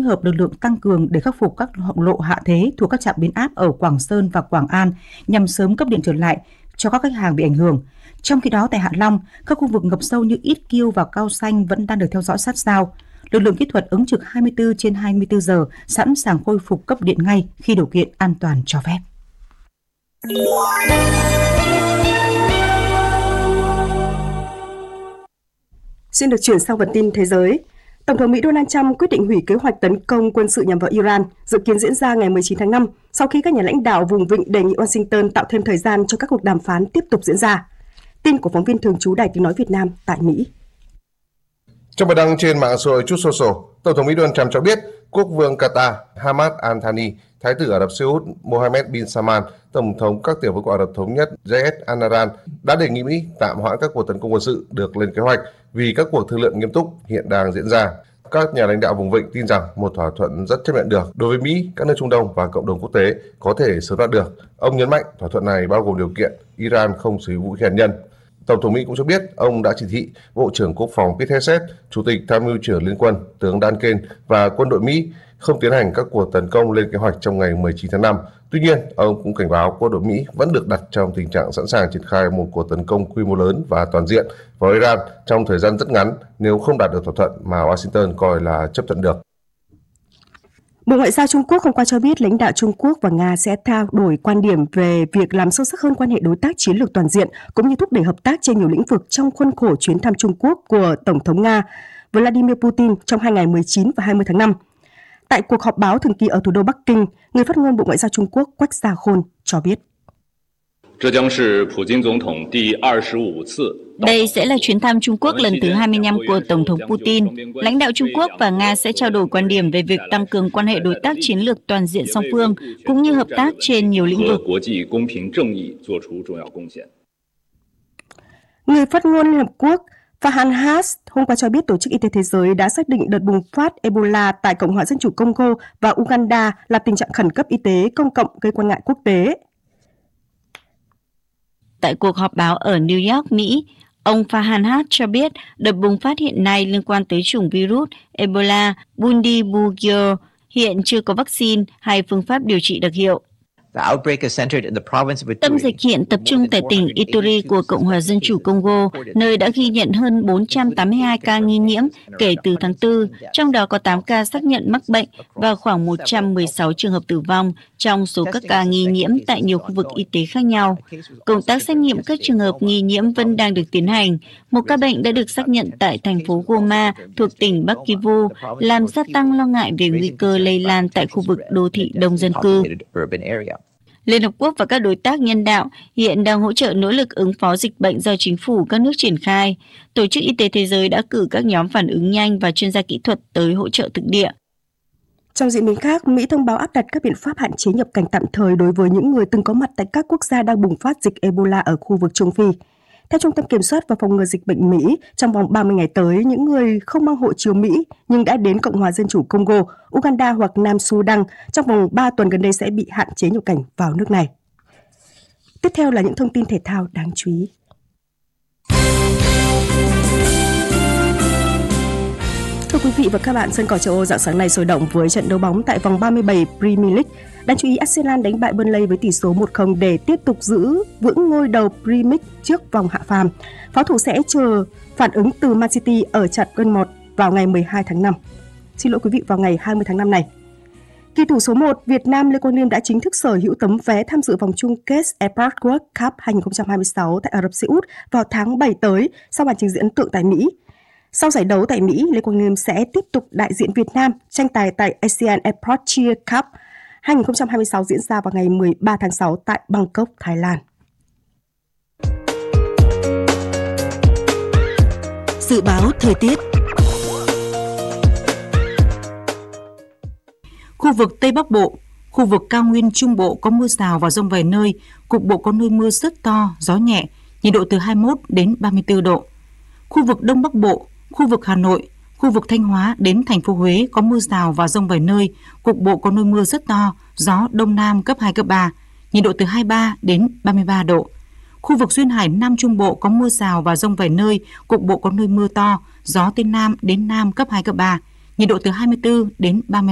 hợp lực lượng tăng cường để khắc phục các lộ hạ thế thuộc các trạm biến áp ở Quảng Sơn và Quảng An nhằm sớm cấp điện trở lại cho các khách hàng bị ảnh hưởng. Trong khi đó, tại Hạ Long, các khu vực ngập sâu như Ít Kiêu và Cao Xanh vẫn đang được theo dõi sát sao. Lực lượng kỹ thuật ứng trực 24/24 giờ, sẵn sàng khôi phục cấp điện ngay khi điều kiện an toàn cho phép. Xin được chuyển sang phần tin thế giới. Tổng thống Mỹ Donald Trump quyết định hủy kế hoạch tấn công quân sự nhằm vào Iran, dự kiến diễn ra ngày 19 tháng 5, sau khi các nhà lãnh đạo vùng vịnh đề nghị Washington tạo thêm thời gian cho các cuộc đàm phán tiếp tục diễn ra. Tin của phóng viên thường trú Đài Tiếng nói Việt Nam tại Mỹ. Trong bài đăng trên mạng xã hội Truth Social, Tổng thống Mỹ Donald Trump cho biết quốc vương Qatar Hamad Al Thani, Thái tử Ả Rập Xê Út Mohammed bin Salman, Tổng thống các tiểu vương quốc Ả Rập Thống Nhất Zayed Al Nahyan đã đề nghị Mỹ tạm hoãn các cuộc tấn công quân sự được lên kế hoạch vì các cuộc thương lượng nghiêm túc hiện đang diễn ra. Các nhà lãnh đạo vùng vịnh tin rằng một thỏa thuận rất chấp nhận được đối với Mỹ, các nước Trung Đông và cộng đồng quốc tế có thể sớm đạt được. Ông nhấn mạnh thỏa thuận này bao gồm điều kiện Iran không sử dụng vũ khí hạt nhân. Tổng thống Mỹ cũng cho biết ông đã chỉ thị Bộ trưởng Quốc phòng Pete Hegseth, Chủ tịch Tham mưu trưởng Liên quân tướng Dan Kane và quân đội Mỹ không tiến hành các cuộc tấn công lên kế hoạch trong ngày 19 tháng 5. Tuy nhiên, ông cũng cảnh báo quân đội Mỹ vẫn được đặt trong tình trạng sẵn sàng triển khai một cuộc tấn công quy mô lớn và toàn diện vào Iran trong thời gian rất ngắn nếu không đạt được thỏa thuận mà Washington coi là chấp thuận được. Bộ Ngoại giao Trung Quốc hôm qua cho biết lãnh đạo Trung Quốc và Nga sẽ trao đổi quan điểm về việc làm sâu sắc hơn quan hệ đối tác chiến lược toàn diện cũng như thúc đẩy hợp tác trên nhiều lĩnh vực trong khuôn khổ chuyến thăm Trung Quốc của Tổng thống Nga Vladimir Putin trong hai ngày 19 và 20 tháng 5. Tại cuộc họp báo thường kỳ ở thủ đô Bắc Kinh, người phát ngôn Bộ Ngoại giao Trung Quốc Quách Gia Khôn cho biết. Đây sẽ là chuyến thăm Trung Quốc lần thứ 25 của Tổng thống Putin. Lãnh đạo Trung Quốc và Nga sẽ trao đổi quan điểm về việc tăng cường quan hệ đối tác chiến lược toàn diện song phương, cũng như hợp tác trên nhiều lĩnh vực. Người phát ngôn Liên Hợp Quốc Farhan Haq hôm qua cho biết Tổ chức Y tế Thế giới đã xác định đợt bùng phát Ebola tại Cộng hòa Dân chủ Congo và Uganda là tình trạng khẩn cấp y tế công cộng gây quan ngại quốc tế. Tại cuộc họp báo ở New York, Mỹ, ông Farhan Haq cho biết đợt bùng phát hiện nay liên quan tới chủng virus Ebola Bundibugyo, hiện chưa có vaccine hay phương pháp điều trị đặc hiệu. Tâm dịch hiện tập trung tại tỉnh Ituri của Cộng hòa Dân chủ Congo, nơi đã ghi nhận hơn 482 ca nghi nhiễm kể từ tháng 4, trong đó có 8 ca xác nhận mắc bệnh và khoảng 116 trường hợp tử vong trong số các ca nghi nhiễm tại nhiều khu vực y tế khác nhau. Công tác xét nghiệm các trường hợp nghi nhiễm vẫn đang được tiến hành. Một ca bệnh đã được xác nhận tại thành phố Goma thuộc tỉnh Bắc Kivu, làm gia tăng lo ngại về nguy cơ lây lan tại khu vực đô thị đông dân cư. Liên Hợp Quốc và các đối tác nhân đạo hiện đang hỗ trợ nỗ lực ứng phó dịch bệnh do chính phủ các nước triển khai. Tổ chức Y tế Thế giới đã cử các nhóm phản ứng nhanh và chuyên gia kỹ thuật tới hỗ trợ thực địa. Trong diễn biến khác, Mỹ thông báo áp đặt các biện pháp hạn chế nhập cảnh tạm thời đối với những người từng có mặt tại các quốc gia đang bùng phát dịch Ebola ở khu vực Trung Phi. Theo Trung tâm Kiểm soát và Phòng ngừa Dịch bệnh Mỹ, trong vòng 30 ngày tới, những người không mang hộ chiếu Mỹ nhưng đã đến Cộng hòa Dân chủ Congo, Uganda hoặc Nam Sudan trong vòng 3 tuần gần đây sẽ bị hạn chế nhập cảnh vào nước này. Tiếp theo là những thông tin thể thao đáng chú ý. Thưa quý vị và các bạn, sân cỏ châu Âu rạng sáng nay sôi động với trận đấu bóng tại vòng 37 Premier League. Đáng chú ý, Arsenal đánh bại Burnley với tỷ số 1-0 để tiếp tục giữ vững ngôi đầu Premier League trước vòng hạ phàm. Pháo thủ sẽ chờ phản ứng từ Man City ở trận Bournemouth vào ngày 12 tháng 5. Xin lỗi quý vị, vào ngày 20 tháng 5 này. Kỳ thủ số 1 Việt Nam Lê Quang Liêm đã chính thức sở hữu tấm vé tham dự vòng chung kết Airport World Cup 2026 tại Ả Rập Xê Út vào tháng 7 tới sau màn trình diễn ấn tượng tại Mỹ. Sau giải đấu tại Mỹ, Lê Quang Liêm sẽ tiếp tục đại diện Việt Nam tranh tài tại ASEAN Airport Cheer Cup 2026 diễn ra vào ngày 13 tháng 6 tại Bangkok, Thái Lan. Dự báo thời tiết. Khu vực Tây Bắc Bộ, khu vực cao nguyên Trung Bộ có mưa rào và dông vài nơi, cục bộ có nơi mưa rất to, gió nhẹ, nhiệt độ từ 21 đến 34 độ. Khu vực Đông Bắc Bộ, khu vực Hà Nội, khu vực Thanh Hóa đến thành phố Huế có mưa rào và dông vài nơi, cục bộ có nơi mưa rất to, gió Đông Nam cấp 2, cấp 3, nhiệt độ từ 23 đến 33 độ. Khu vực Duyên Hải Nam Trung Bộ có mưa rào và dông vài nơi, cục bộ có nơi mưa to, gió Tây Nam đến Nam cấp 2, cấp 3, nhiệt độ từ 24 đến 35